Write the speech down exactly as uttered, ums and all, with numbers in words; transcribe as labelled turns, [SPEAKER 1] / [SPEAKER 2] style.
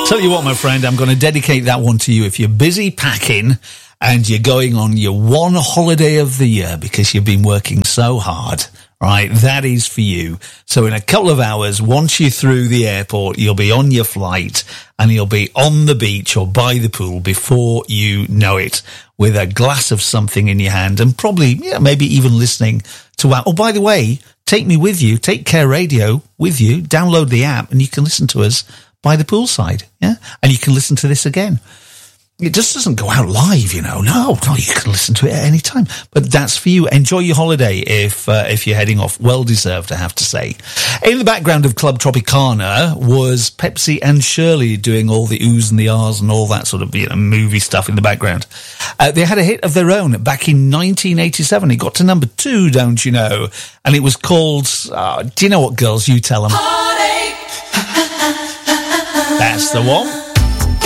[SPEAKER 1] Tell you what, my friend, I'm going to dedicate that one to you. If you're busy packing and you're going on your one holiday of the year because you've been working so hard, right, that is for you. So in a couple of hours, once you're through the airport, you'll be on your flight and you'll be on the beach or by the pool before you know it, with a glass of something in your hand and probably, yeah, maybe even listening to our... Oh, by the way, take me with you, take Care Radio with you, download the app and you can listen to us by the poolside, yeah? And you can listen to this again. It just doesn't go out live, you know. No, no, you can listen to it at any time. But that's for you. Enjoy your holiday if uh, if you're heading off. Well deserved, I have to say. In the background of Club Tropicana was Pepsi and Shirley doing all the oohs and the ahs and all that sort of, you know, movie stuff in the background. Uh, they had a hit of their own back in nineteen eighty-seven. It got to number two, don't you know? And it was called, uh, do you know what, girls? You tell them. That's the one.